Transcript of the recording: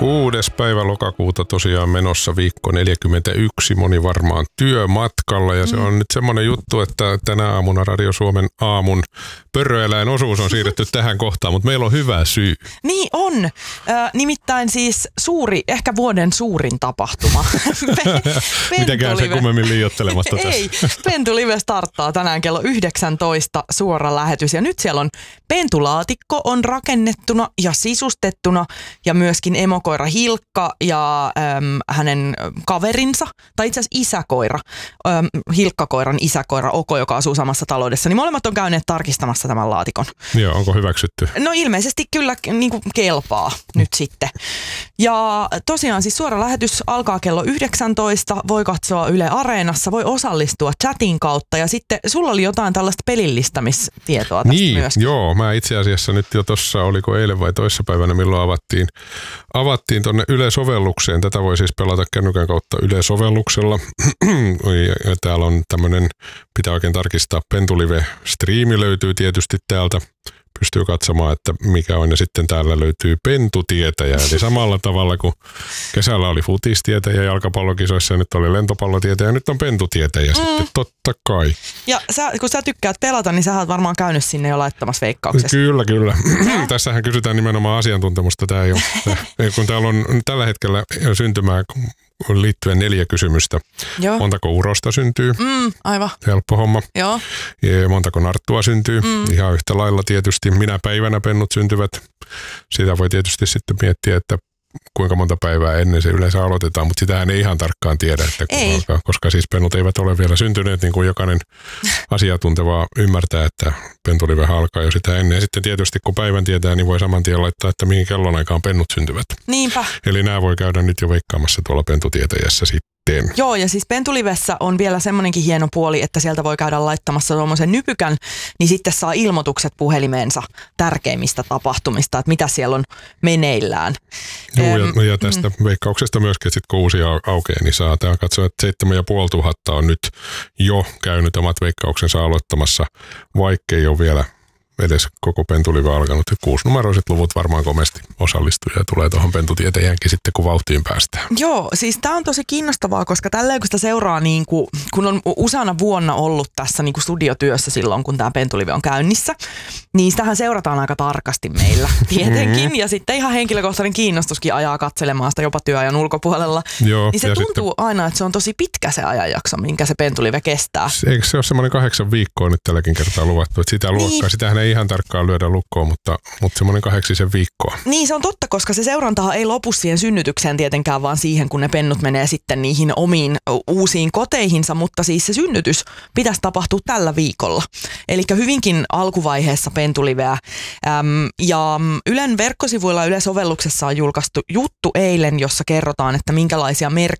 6. päivä lokakuuta tosiaan menossa viikko 41, moni varmaan työmatkalla ja se on nyt semmoinen juttu, että tänä aamuna Radio Suomen aamun pörröeläinosuus on siirretty tähän kohtaan, mutta meillä on hyvä syy. Niin on. Nimittäin siis suuri, ehkä vuoden suurin tapahtuma. Mitäkään se kummemmin liioittelemasta tässä. Ei, Pentulive starttaa tänään kello 19 suora lähetys ja nyt siellä on pentulaatikko on rakennettuna ja sisustettuna ja myöskin emokoira Hilkka ja hänen kaverinsa, tai itse asiassa isäkoira, Hilkkakoiran isäkoira Oko, joka asuu samassa taloudessa, niin molemmat on käyneet tarkistamassa tämän laatikon. Joo, onko hyväksytty? No ilmeisesti kyllä niin kuin kelpaa nyt sitten. Ja tosiaan siis suora lähetys alkaa kello 19, voi katsoa Yle Areenassa, voi osallistua chatin kautta ja sitten sulla oli jotain tällaista pelillistämistietoa tästä myös. Joo, mä itse asiassa nyt jo tuossa, oliko eilen vai toissapäivänä, milloin avattiin tuonne Yle-sovellukseen. Tätä voi siis pelata kännykän kautta Yle-sovelluksella. Ja täällä on tämmöinen, pitää oikein tarkistaa, Pentulive-striimi löytyy tietysti täältä. Pystyy katsomaan, että mikä on, ja sitten täällä löytyy pentutietäjä. Eli samalla tavalla kuin kesällä oli futistietäjä jalkapallokisoissa, ja nyt oli lentopallotietäjä, ja nyt on pentutietäjä sitten, totta kai. Ja kun sä tykkäät pelata, niin sä oot varmaan käynyt sinne jo laittamassa veikkauksessa. Kyllä. Tässähän kysytään nimenomaan asiantuntemusta. Tämä ei ole, kun täällä on tällä hetkellä syntymää liittyen 4 kysymystä. Joo. Montako urosta syntyy? Aivan. Helppo homma. Joo. Ja montako narttua syntyy? Ihan yhtä lailla tietysti. Minä päivänä pennut syntyvät. Sitä voi tietysti sitten miettiä, että kuinka monta päivää ennen se yleensä aloitetaan, mutta sitähän ei ihan tarkkaan tiedä, että koska siis pennut eivät ole vielä syntyneet, niin kuin jokainen asiantunteva ymmärtää, että pentulive alkaa jo sitä ennen. Ja sitten tietysti kun päivän tietää, niin voi saman tien laittaa, että mihin kellonaikaan pennut syntyvät. Niinpä. Eli nämä voi käydä nyt jo veikkaamassa tuolla pentutietäjässä sitten. Joo, ja siis Pentulivessä on vielä semmoinenkin hieno puoli, että sieltä voi käydä laittamassa tuommoisen nypykän, niin sitten saa ilmoitukset puhelimeensa tärkeimmistä tapahtumista, että mitä siellä on meneillään. Joo, ja tästä veikkauksesta myöskin, että sitten kun uusia aukeaa, niin saa katsoa, että 7500 on nyt jo käynyt omat veikkauksensa aloittamassa, vaikkei ole vielä edes koko Pentulive alkanut. 6-numeroiset luvut varmaan komesti osallistuu ja tulee tuohon pentutietäjänkin sitten, kun vauhtiin päästään. Joo, siis tämä on tosi kiinnostavaa, koska tälleen kun sitä seuraa, niin kun on useana vuonna ollut tässä niin kuin studiotyössä silloin, kun tämä Pentulive on käynnissä, niin sitähän seurataan aika tarkasti meillä tietenkin. Ja sitten ihan henkilökohtainen kiinnostuskin ajaa katselemaan sitä jopa työajan ulkopuolella. Joo, niin se tuntuu sitten aina, että se on tosi pitkä se ajanjakso, minkä se Pentulive kestää. Eikö se ole semmoinen 8 viikkoa nyt tälläkin kertaa luvattu, että sitä luokkaa, sitähän ei ihan tarkkaan lyödä lukkoon, mutta semmoinen 8 viikkoa. Niin se on totta, koska se seurantahan ei lopu siihen synnytykseen tietenkään, vaan siihen, kun ne pennut menee sitten niihin omiin uusiin koteihinsa, mutta siis se synnytys pitäisi tapahtua tällä viikolla. Eli hyvinkin alkuvaiheessa Pentuliveä. Ja Ylen verkkosivuilla Yle-sovelluksessa on julkaistu juttu eilen, jossa kerrotaan, että minkälaisia